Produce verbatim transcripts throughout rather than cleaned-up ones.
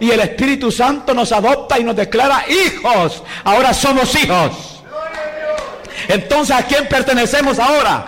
y el Espíritu Santo nos adopta y nos declara hijos. Ahora somos hijos. Entonces, ¿a quién pertenecemos ahora?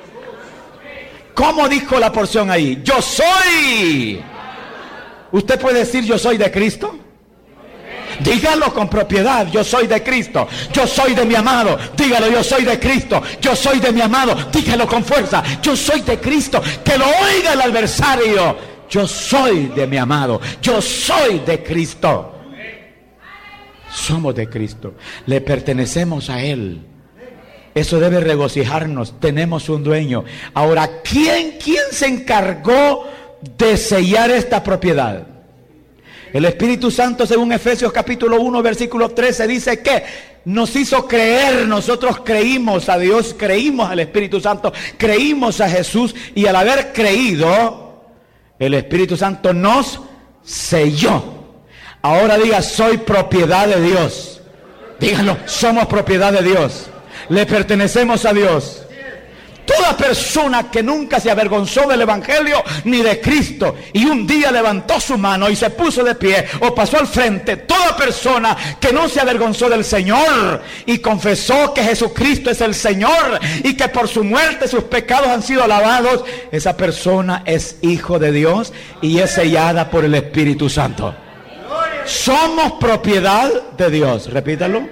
¿Cómo dijo la porción ahí? Yo soy. ¿Usted puede decir yo soy de Cristo? Dígalo con propiedad, yo soy de Cristo, yo soy de mi amado. Dígalo, yo soy de Cristo, yo soy de mi amado. Dígalo con fuerza, yo soy de Cristo. Que lo oiga el adversario. Yo soy de mi amado, yo soy de Cristo. Somos de Cristo, le pertenecemos a Él. Eso debe regocijarnos, tenemos un dueño. Ahora, ¿quién, quién se encargó de sellar esta propiedad? El Espíritu Santo, según Efesios capítulo uno, versículo trece, dice que nos hizo creer. Nosotros creímos a Dios, creímos al Espíritu Santo, creímos a Jesús, y al haber creído, el Espíritu Santo nos selló. Ahora diga, soy propiedad de Dios. Díganlo, somos propiedad de Dios. Le pertenecemos a Dios. Toda persona que nunca se avergonzó del Evangelio ni de Cristo y un día levantó su mano y se puso de pie o pasó al frente, toda persona que no se avergonzó del Señor y confesó que Jesucristo es el Señor y que por su muerte sus pecados han sido lavados, esa persona es hijo de Dios y es sellada por el Espíritu Santo. Somos propiedad de Dios. Repítalo.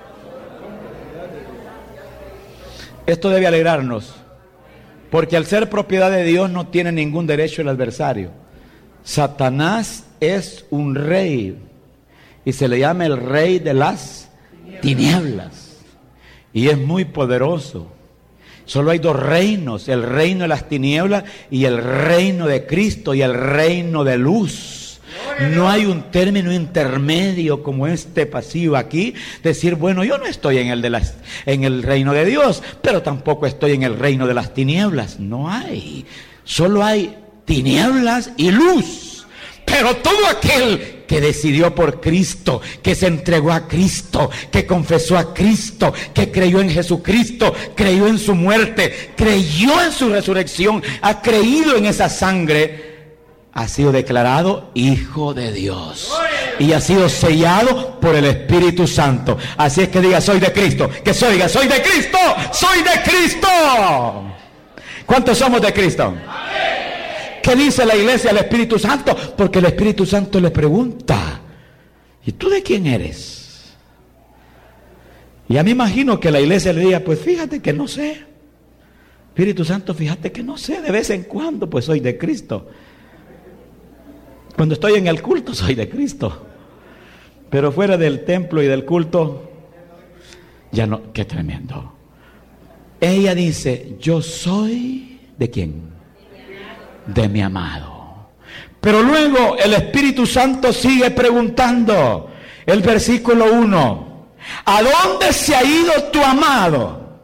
Esto debe alegrarnos, porque al ser propiedad de Dios no tiene ningún derecho el adversario. Satanás es un rey y se le llama el rey de las tinieblas y es muy poderoso. Solo hay dos reinos, el reino de las tinieblas y el reino de Cristo y el reino de luz. No hay un término intermedio como este pasivo aquí, decir, bueno, yo no estoy en el, de las, en el reino de Dios, pero tampoco estoy en el reino de las tinieblas. No hay, solo hay tinieblas y luz. Pero todo aquel que decidió por Cristo, que se entregó a Cristo, que confesó a Cristo, que creyó en Jesucristo, creyó en su muerte, creyó en su resurrección, ha creído en esa sangre, ha sido declarado hijo de Dios y ha sido sellado por el Espíritu Santo. Así es que diga, soy de Cristo. Que soy, diga, soy de Cristo, soy de Cristo. ¿Cuántos somos de Cristo? ¿Qué dice la iglesia al Espíritu Santo? Porque el Espíritu Santo le pregunta, ¿y tú de quién eres? Y a mí imagino que la iglesia le diga, pues fíjate que no sé. Espíritu Santo, fíjate que no sé, de vez en cuando pues soy de Cristo. Cuando estoy en el culto soy de Cristo, pero fuera del templo y del culto, ya no. Qué tremendo. Ella dice, yo soy ¿de quién? De mi amado. Pero luego el Espíritu Santo sigue preguntando, el versículo uno, ¿a dónde se ha ido tu amado?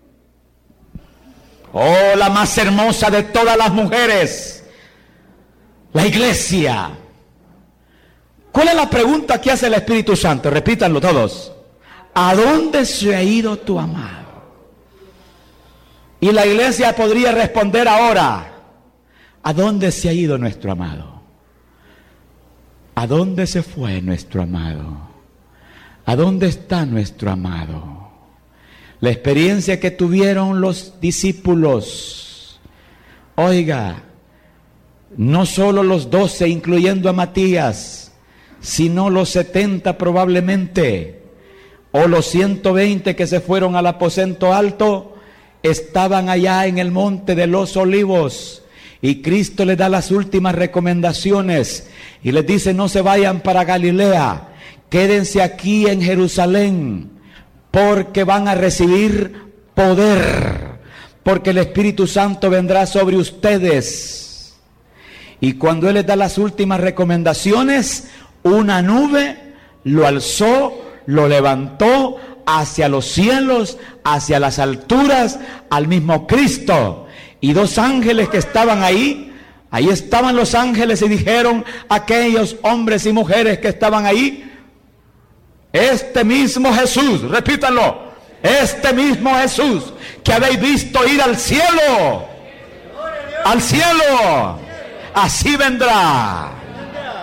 Oh, la más hermosa de todas las mujeres, la iglesia. ¿Cuál es la pregunta que hace el Espíritu Santo? Repítanlo todos. ¿A dónde se ha ido tu amado? Y la iglesia podría responder ahora, ¿a dónde se ha ido nuestro amado? ¿A dónde se fue nuestro amado? ¿A dónde está nuestro amado? La experiencia que tuvieron los discípulos, oiga, no solo los doce, incluyendo a Matías, sino los setenta probablemente, o los ciento veinte que se fueron al aposento alto, estaban allá en el monte de los olivos, y Cristo les da las últimas recomendaciones, y les dice, no se vayan para Galilea, quédense aquí en Jerusalén, porque van a recibir poder, porque el Espíritu Santo vendrá sobre ustedes. Y cuando Él les da las últimas recomendaciones, una nube lo alzó, lo levantó hacia los cielos, hacia las alturas, al mismo Cristo. Y dos ángeles que estaban ahí, ahí estaban los ángeles y dijeron a aquellos hombres y mujeres que estaban ahí, este mismo Jesús, repítanlo, este mismo Jesús que habéis visto ir al cielo, al cielo, así vendrá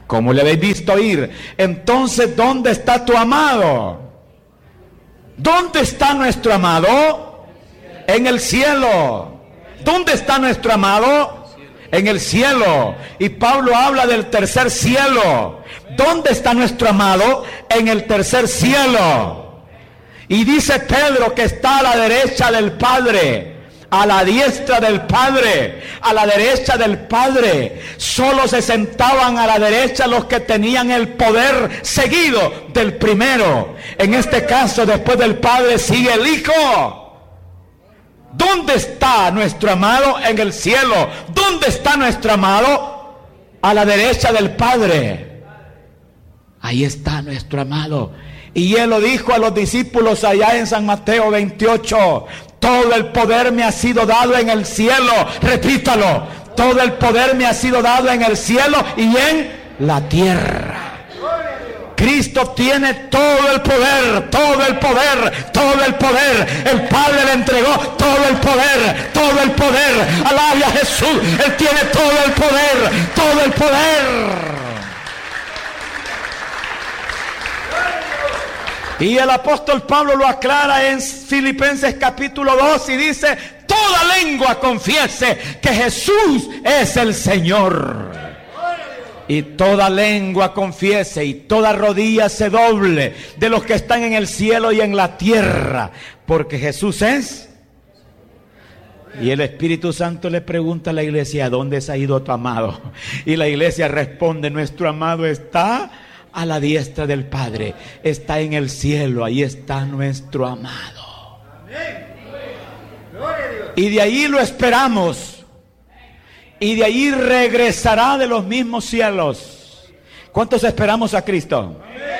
como le habéis visto ir. Entonces, ¿dónde está tu amado? ¿Dónde está nuestro amado? En el cielo. ¿Dónde está nuestro amado? En el cielo. Y Pablo habla del tercer cielo. ¿Dónde está nuestro amado? En el tercer cielo. Y dice Pedro que está a la derecha del Padre. A la diestra del Padre, a la derecha del Padre. Solo se sentaban a la derecha los que tenían el poder seguido del primero. En este caso, después del Padre sigue el Hijo. ¿Dónde está nuestro amado? En el cielo. ¿Dónde está nuestro amado? A la derecha del Padre. Ahí está nuestro amado. Y Él lo dijo a los discípulos allá en San Mateo veintiocho. Todo el poder me ha sido dado en el cielo. Repítalo. Todo el poder me ha sido dado en el cielo y en la tierra. Cristo tiene todo el poder, todo el poder, todo el poder. El Padre le entregó todo el poder, todo el poder. Alabe a Jesús. Él tiene todo el poder, todo el poder. Y el apóstol Pablo lo aclara en Filipenses capítulo dos y dice: toda lengua confiese que Jesús es el Señor. Y toda lengua confiese y toda rodilla se doble de los que están en el cielo y en la tierra, porque Jesús es. Y el Espíritu Santo le pregunta a la iglesia: ¿a dónde se ha ido tu amado? Y la iglesia responde: nuestro amado está a la diestra del Padre, está en el cielo, ahí está nuestro amado. Y de ahí lo esperamos, y de ahí regresará de los mismos cielos. ¿Cuántos esperamos a Cristo?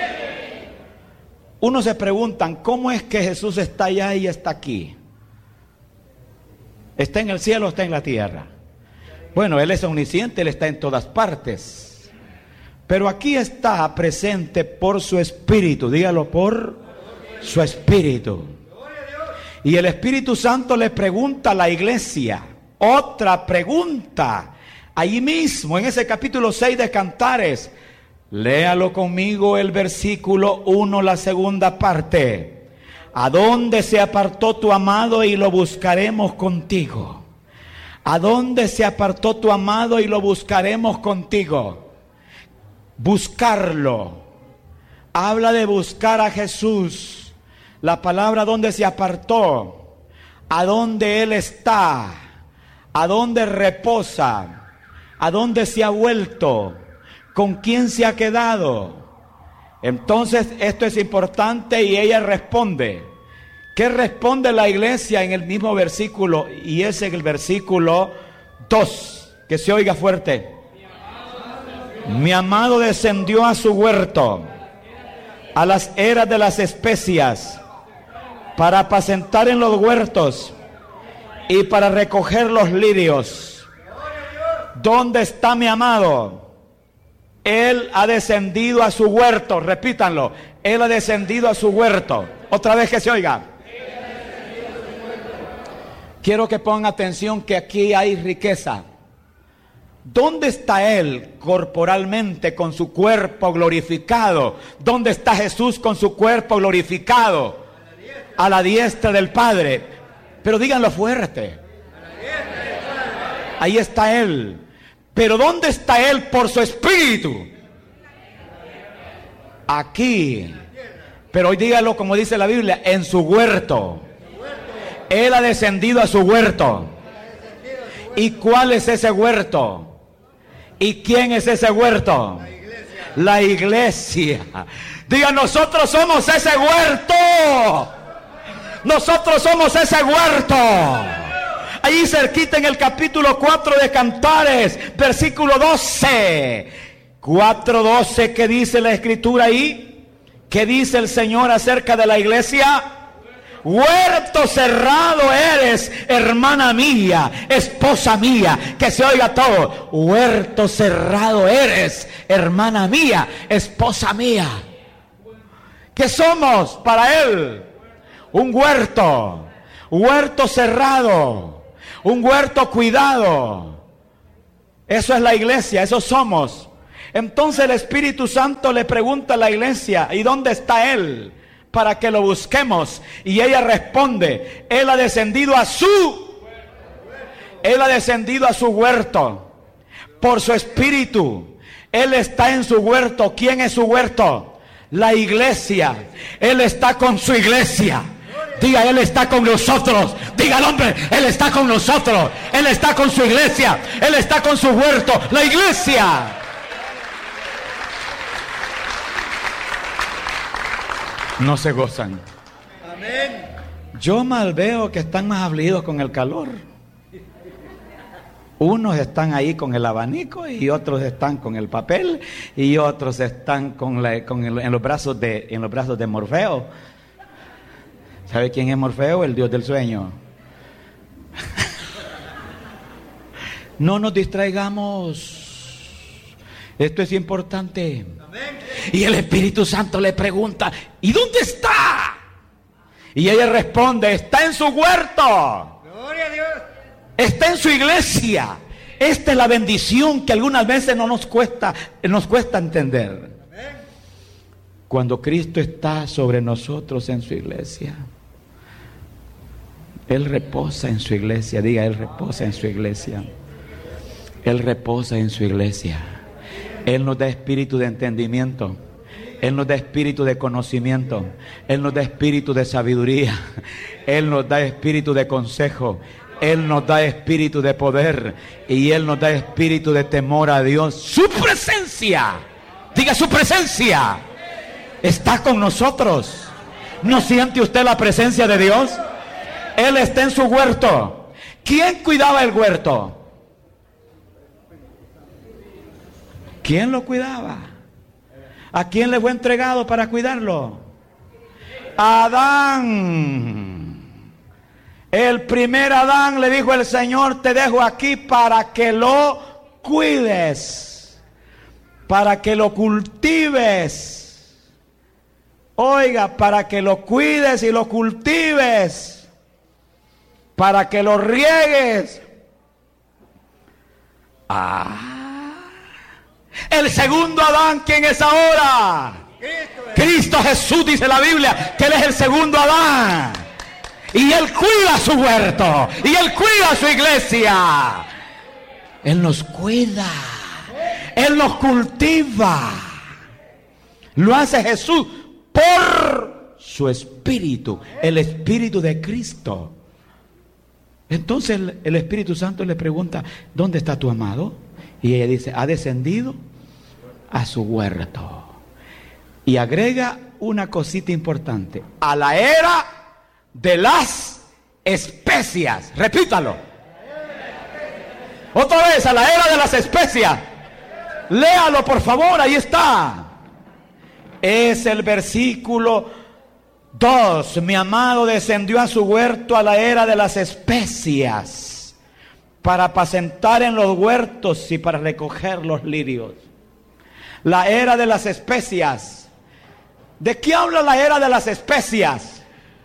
Unos se preguntan: ¿cómo es que Jesús está allá y está aquí? ¿Está en el cielo o está en la tierra? Bueno, Él es omnisciente, Él está en todas partes. Pero aquí está presente por su Espíritu. Dígalo, por su Espíritu. Y el Espíritu Santo le pregunta a la iglesia otra pregunta. Allí mismo, en ese capítulo seis de Cantares. Léalo conmigo el versículo uno, la segunda parte. ¿A dónde se apartó tu amado y lo buscaremos contigo? ¿A dónde se apartó tu amado y lo buscaremos contigo? Buscarlo. Habla de buscar a Jesús. La palabra donde se apartó, a dónde Él está, a dónde reposa, a dónde se ha vuelto, con quién se ha quedado. Entonces esto es importante y ella responde. ¿Qué responde la iglesia en el mismo versículo? Y es en el versículo dos, que se oiga fuerte. Mi amado descendió a su huerto, a las eras de las especias, para apacentar en los huertos y para recoger los lirios. ¿Dónde está mi amado? Él ha descendido a su huerto. Repítanlo. Él ha descendido a su huerto. Otra vez que se oiga. Quiero que pongan atención que aquí hay riqueza. ¿Dónde está Él corporalmente con su cuerpo glorificado? ¿Dónde está Jesús con su cuerpo glorificado? A la diestra del Padre. Pero díganlo fuerte. Ahí está Él. Pero ¿dónde está Él por su Espíritu? Aquí. Pero hoy dígalo como dice la Biblia, en su huerto. Él ha descendido a su huerto. ¿Y cuál es ese huerto? ¿Y quién es ese huerto? La iglesia. Diga, nosotros somos ese huerto. Nosotros somos ese huerto. Ahí cerquita en el capítulo cuatro de Cantares, versículo doce. cuatro doce, ¿qué dice la escritura ahí? ¿Qué dice el Señor acerca de la iglesia? Huerto cerrado eres, hermana mía, esposa mía, que se oiga todo. Huerto cerrado eres, hermana mía, esposa mía. ¿Qué somos para Él? Un huerto, huerto cerrado, un huerto cuidado. Eso es la iglesia, eso somos. Entonces el Espíritu Santo le pregunta a la iglesia, ¿y dónde está Él? Para que lo busquemos. Y ella responde, Él ha descendido a su, Él ha descendido a su huerto, por su Espíritu. Él está en su huerto. ¿Quién es su huerto? La iglesia. Él está con su iglesia. Diga, Él está con nosotros. Diga al hombre, Él está con nosotros. Él está con su iglesia. Él está con su huerto, la iglesia. No se gozan. Amén. Yo mal veo que están más afligidos con el calor. Unos están ahí con el abanico y otros están con el papel y otros están con la, con el, en los brazos de en los brazos de Morfeo. ¿Sabe quién es Morfeo? El dios del sueño. No nos distraigamos. Esto es importante. Y el Espíritu Santo le pregunta, ¿y dónde está? Y ella responde, está en su huerto. Gloria a Dios. Está en su iglesia. Esta es la bendición que algunas veces no nos cuesta, nos cuesta entender. Cuando Cristo está sobre nosotros en su iglesia, Él reposa en su iglesia. Diga, Él reposa en su iglesia. Él reposa en su iglesia. Él nos da espíritu de entendimiento. Él nos da espíritu de conocimiento. Él nos da espíritu de sabiduría. Él nos da espíritu de consejo. Él nos da espíritu de poder. Y Él nos da espíritu de temor a Dios. Su presencia. Diga, su presencia está con nosotros. ¿No siente usted la presencia de Dios? Él está en su huerto. ¿Quién cuidaba el huerto? ¿Quién lo cuidaba? ¿A quién le fue entregado para cuidarlo? Adán. El primer Adán le dijo el Señor, te dejo aquí para que lo cuides, para que lo cultives. Oiga, para que lo cuides y lo cultives, para que lo riegues. Ah. El segundo Adán, ¿quién es ahora? Cristo, Cristo Jesús, dice la Biblia, que Él es el segundo Adán. Y Él cuida su huerto. Y Él cuida su iglesia. Él nos cuida. Él nos cultiva. Lo hace Jesús por su Espíritu. El Espíritu de Cristo. Entonces el, el Espíritu Santo le pregunta, ¿dónde está tu amado? Y ella dice, ha descendido a su huerto. Y agrega una cosita importante. A la era de las especias. Repítalo. Otra vez, a la era de las especias. Léalo, por favor, ahí está. Es el versículo dos. Mi amado descendió a su huerto a la era de las especias, para apacentar en los huertos y para recoger los lirios. La era de las especias. ¿De qué habla la era de las especias?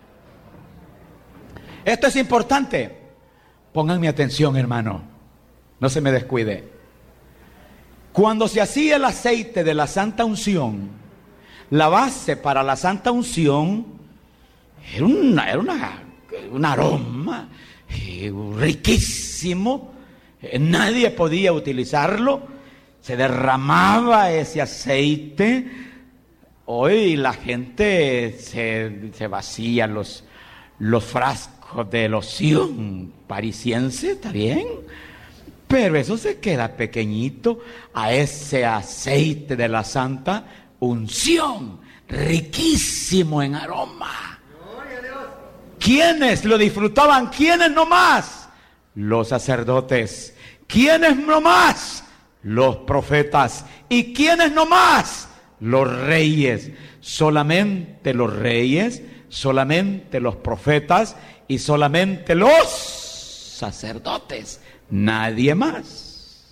Esto es importante. Pongan mi atención, hermano. No se me descuide. Cuando se hacía el aceite de la santa unción, la base para la santa unción era, una, era una, un aroma riquísimo. Nadie podía utilizarlo. Se derramaba ese aceite. Hoy la gente se, se vacía los, los frascos de loción parisiense, ¿está bien? Pero eso se queda pequeñito a ese aceite de la santa unción, riquísimo en aroma. ¿Quiénes lo disfrutaban? ¿Quiénes nomás? Los sacerdotes. ¿Quiénes nomás? Los profetas. ¿Y quiénes nomás? Los reyes. Solamente los reyes, solamente los profetas y solamente los sacerdotes. Nadie más.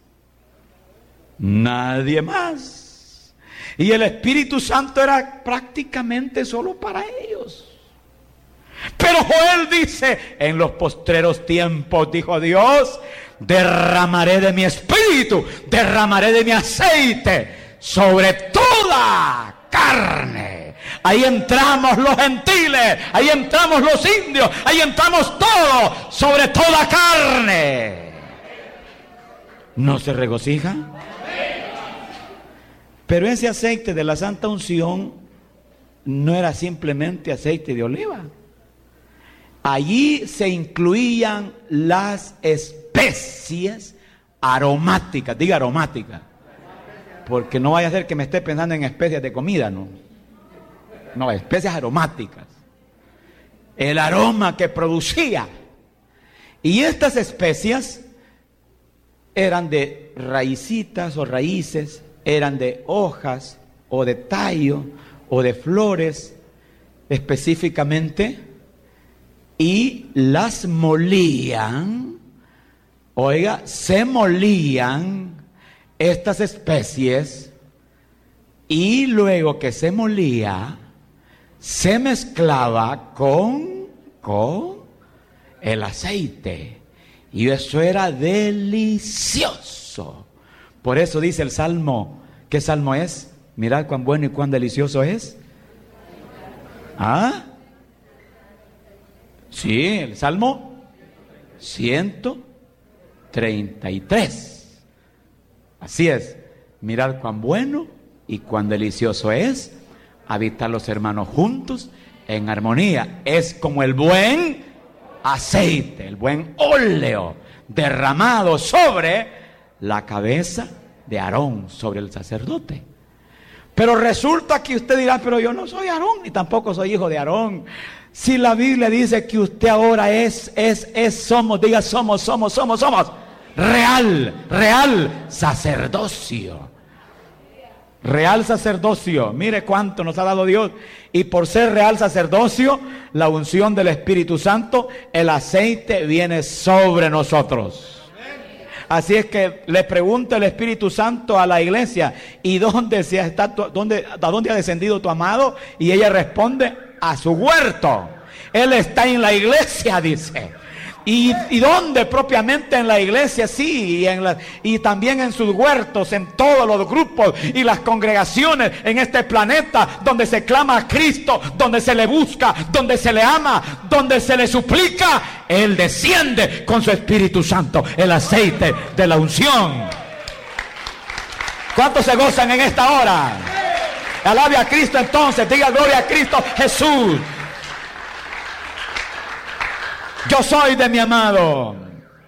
Nadie más. Y el Espíritu Santo era prácticamente solo para ellos. Pero Joel dice, en los postreros tiempos, dijo Dios, derramaré de mi espíritu, derramaré de mi aceite sobre toda carne. Ahí entramos los gentiles, ahí entramos los indios, ahí entramos todos, sobre toda carne. ¿No se regocija? Pero ese aceite de la santa unción no era simplemente aceite de oliva. Allí se incluían las especies aromáticas. Diga aromática, porque no vaya a ser que me esté pensando en especies de comida, no. No, especies aromáticas. El aroma que producía. Y estas especias eran de raicitas o raíces, eran de hojas o de tallo o de flores específicamente, y las molían. Oiga, se molían estas especies, y luego que se molía, se mezclaba con, con el aceite, y eso era delicioso. Por eso dice el Salmo, ¿qué Salmo es? Mirad cuán bueno y cuán delicioso es. ¿Ah? Sí, el Salmo ciento treinta y tres. Así es, mirad cuán bueno y cuán delicioso es habitar los hermanos juntos en armonía. Es como el buen aceite, el buen óleo derramado sobre la cabeza de Aarón, sobre el sacerdote. Pero resulta que usted dirá, pero yo no soy Aarón, ni tampoco soy hijo de Aarón. Si la Biblia dice que usted ahora es, es, es, somos, diga somos, somos, somos, somos, real, real sacerdocio. Real sacerdocio, mire cuánto nos ha dado Dios. Y por ser real sacerdocio, la unción del Espíritu Santo, el aceite viene sobre nosotros. Así es que le pregunta el Espíritu Santo a la iglesia, ¿y dónde se está, dónde, a dónde ha descendido tu amado? Y ella responde, a su huerto. Él está en la iglesia, dice. ¿Y, y dónde? Propiamente en la iglesia, sí, y, en la, y también en sus huertos, en todos los grupos y las congregaciones en este planeta, donde se clama a Cristo, donde se le busca, donde se le ama, donde se le suplica. Él desciende con su Espíritu Santo, el aceite de la unción. ¿Cuántos se gozan en esta hora? Alabe a Cristo entonces, diga gloria a Cristo Jesús. Yo soy de mi amado.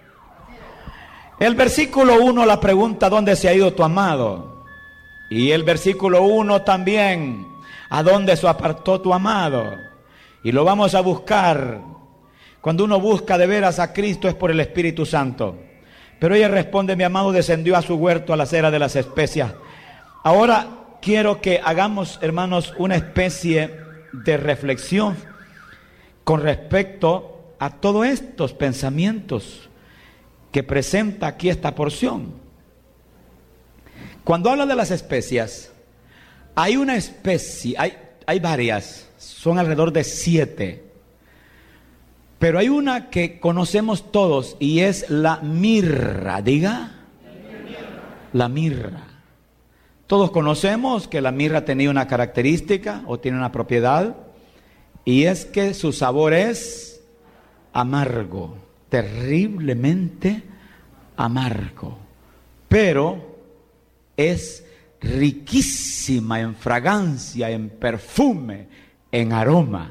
El versículo uno, la pregunta, ¿dónde se ha ido tu amado? Y el versículo uno también, ¿a dónde se apartó tu amado? Y lo vamos a buscar. Cuando uno busca de veras a Cristo es por el Espíritu Santo. Pero ella responde, mi amado descendió a su huerto a la cera de las especias. Ahora quiero que hagamos, hermanos, una especie de reflexión con respecto a todos estos pensamientos que presenta aquí esta porción. Cuando habla de las especias, hay una especie, hay, hay varias, son alrededor de siete, pero hay una que conocemos todos y es la mirra. Diga, la mirra. Todos conocemos que la mirra tenía una característica o tiene una propiedad, y es que su sabor es amargo, terriblemente amargo, pero es riquísima en fragancia, en perfume, en aroma,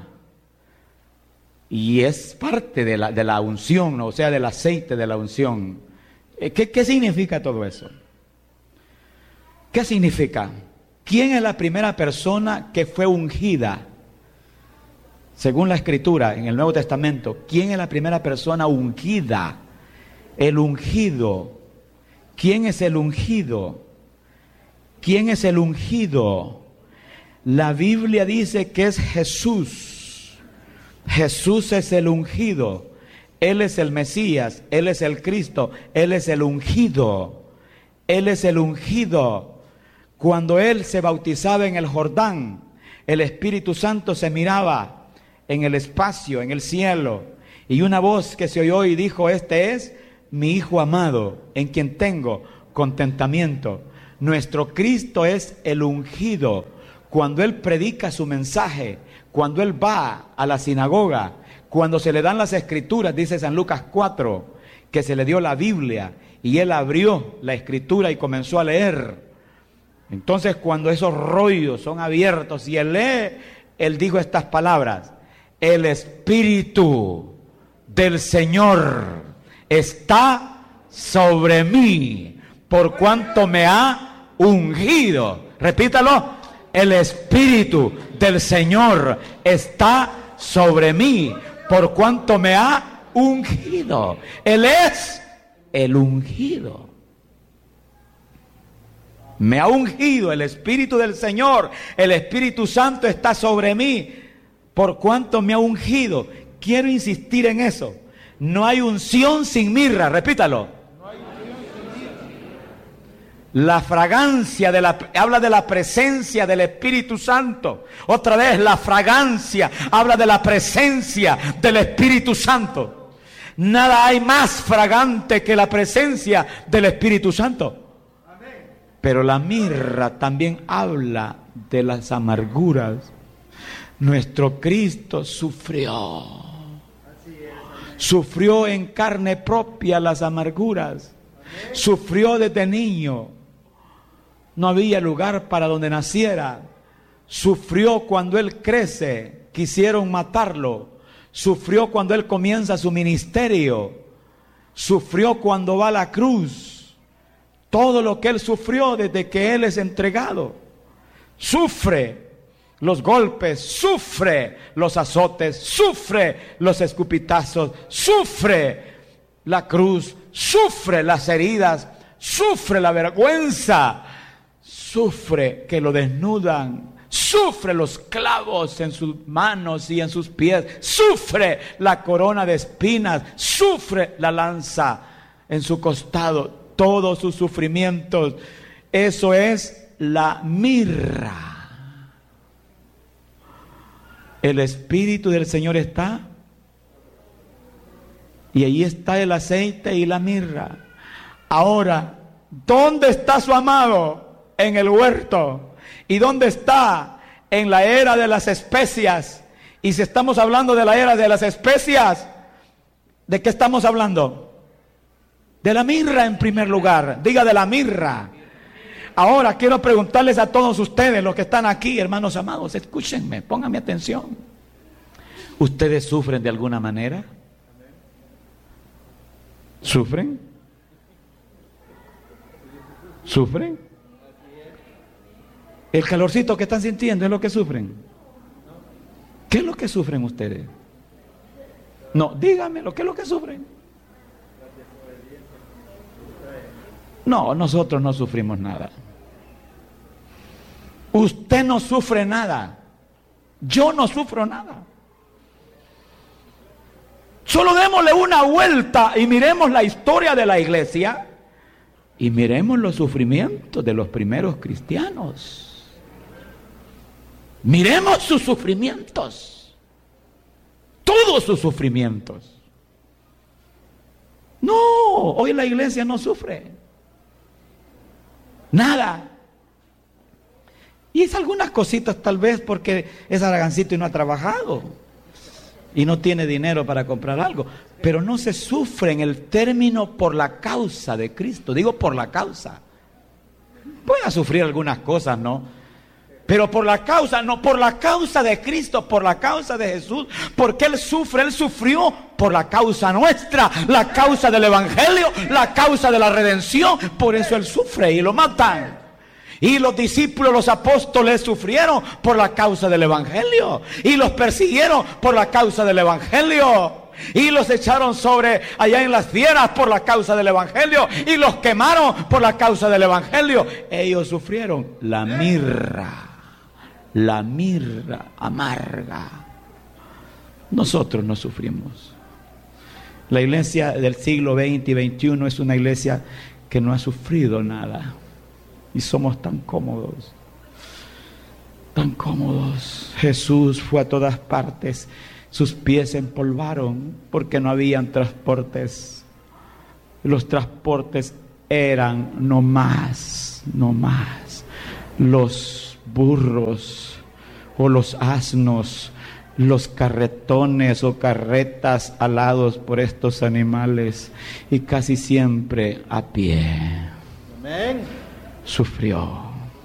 y es parte de la, de la unción, o sea, del aceite de la unción. ¿Qué, qué significa todo eso? ¿Qué significa? ¿Quién es la primera persona que fue ungida? Según la Escritura, en el Nuevo Testamento, ¿quién es la primera persona ungida? El ungido. ¿Quién es el ungido? ¿Quién es el ungido? La Biblia dice que es Jesús. Jesús es el ungido. Él es el Mesías, Él es el Cristo, Él es el ungido. Él es el ungido. Cuando Él se bautizaba en el Jordán, el Espíritu Santo se miraba en el espacio, en el cielo, y una voz que se oyó y dijo, este es mi Hijo amado, en quien tengo contentamiento. Nuestro Cristo es el ungido. Cuando Él predica su mensaje, cuando Él va a la sinagoga, cuando se le dan las escrituras, dice San Lucas cuatro, que se le dio la Biblia y Él abrió la escritura y comenzó a leer. Entonces, cuando esos rollos son abiertos y Él lee, Él dijo estas palabras: el Espíritu del Señor está sobre mí, por cuanto me ha ungido. Repítalo: el Espíritu del Señor está sobre mí, por cuanto me ha ungido. Él es el ungido. Me ha ungido el Espíritu del Señor. El Espíritu Santo está sobre mí, por cuanto me ha ungido. Quiero insistir en eso. No hay unción sin mirra. Repítalo. La fragancia de la, habla de la presencia del Espíritu Santo. Otra vez, la fragancia habla de la presencia del Espíritu Santo. Nada hay más fragante que la presencia del Espíritu Santo. Pero la mirra también habla de las amarguras. Nuestro Cristo sufrió. Sufrió en carne propia las amarguras. Sufrió desde niño. No había lugar para donde naciera. Sufrió cuando Él crece. Quisieron matarlo. Sufrió cuando Él comienza su ministerio. Sufrió cuando va a la cruz. Todo lo que Él sufrió desde que Él es entregado. Sufre los golpes, sufre los azotes, sufre los escupitazos, sufre la cruz, sufre las heridas, sufre la vergüenza, sufre que lo desnudan, sufre los clavos en sus manos y en sus pies, sufre la corona de espinas, sufre la lanza en su costado. Todos sus sufrimientos. Eso es la mirra. El Espíritu del Señor está. Y ahí está el aceite y la mirra. Ahora, ¿dónde está su amado? En el huerto. ¿Y dónde está? En la era de las especias. Y si estamos hablando de la era de las especias, ¿de qué estamos hablando? De la mirra en primer lugar. Diga, de la mirra. Ahora quiero preguntarles a todos ustedes, los que están aquí, hermanos amados, escúchenme, pónganme atención. ¿Ustedes sufren de alguna manera? ¿Sufren? ¿Sufren? El calorcito que están sintiendo es lo que sufren. ¿Qué es lo que sufren ustedes? No, díganme, ¿qué es lo que sufren? No, nosotros no sufrimos nada. Usted no sufre nada. Yo no sufro nada. Solo démosle una vuelta y miremos la historia de la iglesia y miremos los sufrimientos de los primeros cristianos. Miremos sus sufrimientos. Todos sus sufrimientos. No, hoy la iglesia no sufre. Nada. Y es algunas cositas tal vez porque es aragancito y no ha trabajado y no tiene dinero para comprar algo, pero no se sufre en el término por la causa de Cristo. Digo por la causa. Puede sufrir algunas cosas, ¿no? Pero por la causa, no, por la causa de Cristo, por la causa de Jesús, porque Él sufre, Él sufrió por la causa nuestra, la causa del Evangelio, la causa de la redención. Por eso Él sufre y lo matan. Y los discípulos, los apóstoles sufrieron por la causa del Evangelio. Y los persiguieron por la causa del Evangelio. Y los echaron sobre allá en las fieras por la causa del Evangelio. Y los quemaron por la causa del Evangelio. Ellos sufrieron la mirra. La mirra amarga. Nosotros no sufrimos. La iglesia del siglo veinte y veintiuno es una iglesia que no ha sufrido nada. Y somos tan cómodos. Tan cómodos. Jesús fue a todas partes. Sus pies se empolvaron porque no habían transportes. Los transportes eran no más, no más los burros o los asnos, los carretones o carretas alados por estos animales, y casi siempre a pie. Amén. Sufrió.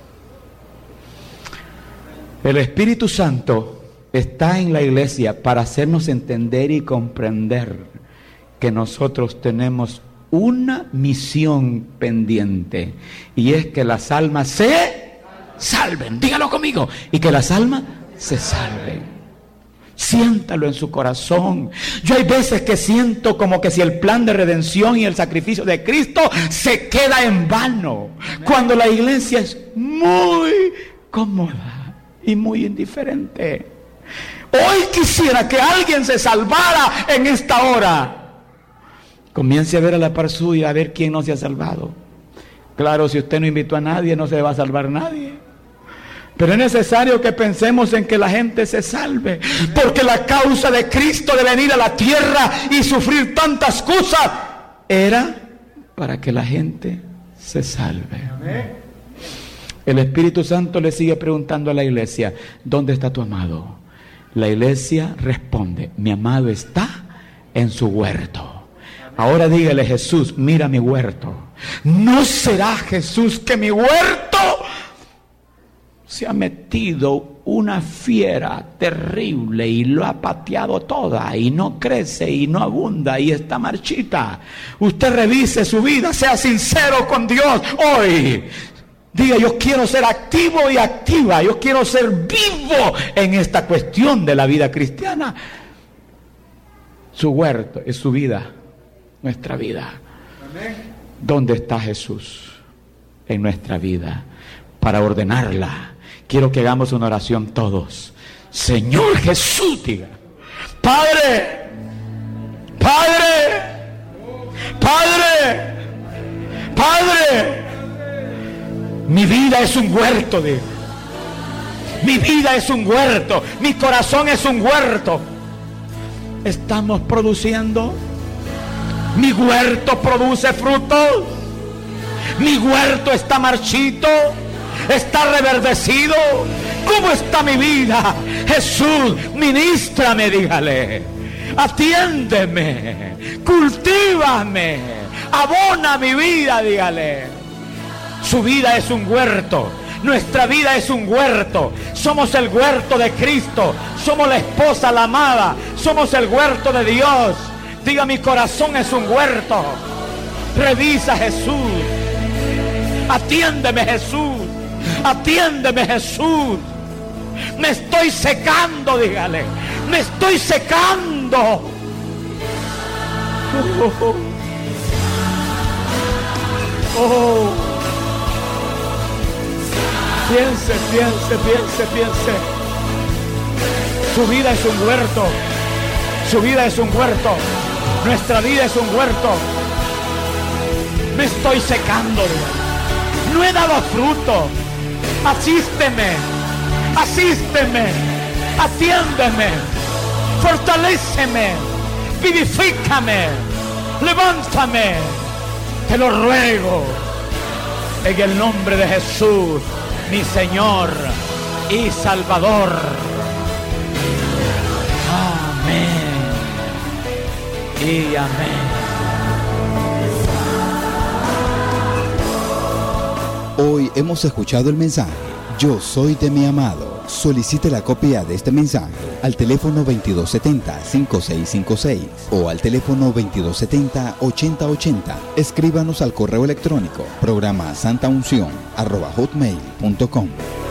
El Espíritu Santo está en la iglesia para hacernos entender y comprender que nosotros tenemos una misión pendiente, y es que las almas se salven. Dígalo conmigo. Y que las almas se salven. Siéntalo en su corazón. Yo hay veces que siento como que si el plan de redención y el sacrificio de Cristo se queda en vano, cuando la iglesia es muy cómoda y muy indiferente. Hoy quisiera que alguien se salvara en esta hora. Comience a ver a la par suya, a ver quién no se ha salvado. Claro, si usted no invitó a nadie, no se va a salvar nadie. Pero es necesario que pensemos en que la gente se salve, porque la causa de Cristo de venir a la tierra y sufrir tantas cosas era para que la gente se salve. El Espíritu Santo le sigue preguntando a la iglesia: ¿dónde está tu amado? La iglesia responde: mi amado está en su huerto. Ahora dígale: Jesús, mira mi huerto. ¿No será, Jesús, que mi huerto se ha metido una fiera terrible y lo ha pateado toda, y no crece y no abunda y está marchita? Usted revise su vida, sea sincero con Dios hoy. Diga: yo quiero ser activo y activa, yo quiero ser vivo en esta cuestión de la vida cristiana. Su huerto es su vida, nuestra vida. Amén. ¿Dónde está Jesús en nuestra vida? Para ordenarla, quiero que hagamos una oración todos. Señor Jesús, diga: Padre, Padre, Padre, Padre, mi vida es un huerto, diga. Mi vida es un huerto, mi corazón es un huerto. Estamos produciendo. Mi huerto produce frutos. Mi huerto está marchito, está reverdecido. ¿Cómo está mi vida? Jesús, ministrame, dígale. Atiéndeme, cultívame, abona mi vida, dígale. Su vida es un huerto. Nuestra vida es un huerto. Somos el huerto de Cristo. Somos la esposa, la amada. Somos el huerto de Dios. Diga: mi corazón es un huerto. Revisa, Jesús. Atiéndeme, Jesús. Atiéndeme, Jesús. Me estoy secando, dígale. Me estoy secando. Oh, oh, oh. Oh. Piense, piense, piense, piense. Su vida es un huerto. Su vida es un huerto. Nuestra vida es un huerto. Me estoy secando. No he dado fruto. Asísteme. Asísteme. Atiéndeme. Fortaléceme. Vivifícame. Levántame. Te lo ruego. En el nombre de Jesús, mi Señor y Salvador. Amén y amén. Hoy hemos escuchado el mensaje Yo soy de mi amado. Solicite la copia de este mensaje al teléfono veintidós setenta, cincuenta y seis cincuenta y seis o al teléfono veintidós setenta, ochenta ochenta. Escríbanos al correo electrónico programa santaunción arroba hotmail punto com.